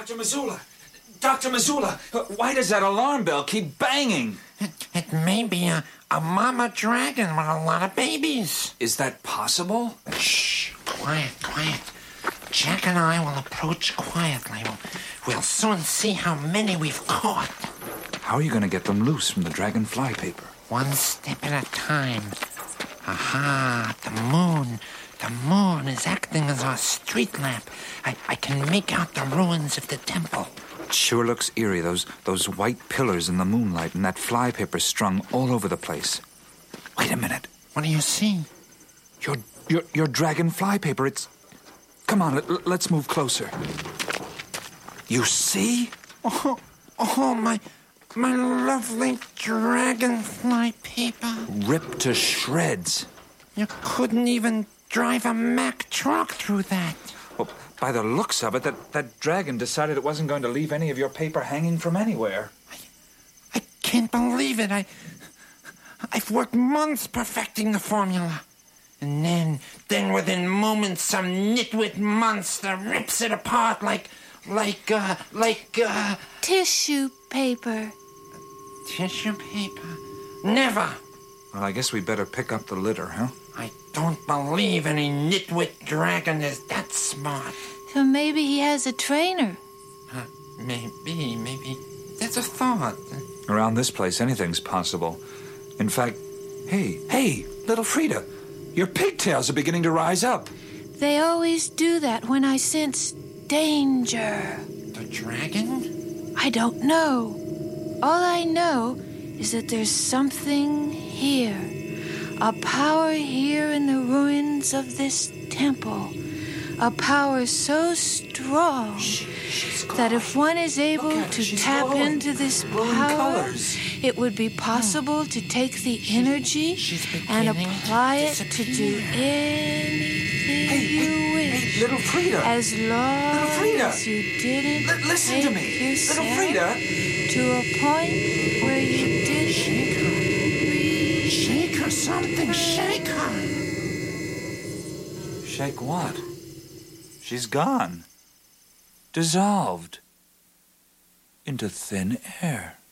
Dr. Missoula! Dr. Missoula! Why does that alarm bell keep banging? It may be a mama dragon with a lot of babies. Is that possible? Shh. Quiet. Jack and I will approach quietly. We'll soon see how many we've caught. How are you going to get them loose from the dragonfly paper? One step at a time. Aha, the moon. The moon is acting as our street lamp. I can make out the ruins of the temple. It sure looks eerie, those white pillars in the moonlight and that flypaper strung all over the place. Wait a minute. What do you see? Your dragonfly paper, it's... Come on, let's move closer. You see? Oh, my lovely dragonfly paper. Ripped to shreds. You couldn't even drive a Mack truck through that. Well, by the looks of it, that dragon decided it wasn't going to leave any of your paper hanging from anywhere. I can't believe it. I've worked months perfecting the formula. And then within moments, some nitwit monster rips it apart like Tissue paper. Tissue paper? Never. Well, I guess we better pick up the litter, huh? I don't believe any nitwit dragon is that smart. So maybe he has a trainer. Maybe. That's a thought. Around this place, anything's possible. In fact, hey, little Frida, your pigtails are beginning to rise up. They always do that when I sense danger. The dragon? I don't know. All I know is that there's something here. A power here in the ruins of this temple. A power so strong that if one is able to tap into this power, it would be possible to take the energy and apply it to do anything you wish. Hey, little Frida. As long as you didn't listen to me. Little Frida. To a point where you didn't Shake her, something, shake her. Shake what? She's gone. Dissolved into thin air.